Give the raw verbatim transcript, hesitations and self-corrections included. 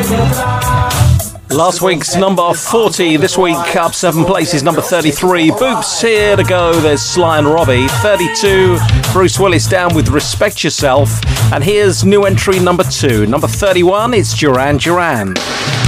Last week's number forty, this week up seven places, number thirty-three. Boops, here to go, there's Sly and Robbie. thirty-two, Bruce Willis down with Respect Yourself. And here's new entry number two. Number thirty-one, it's Duran Duran.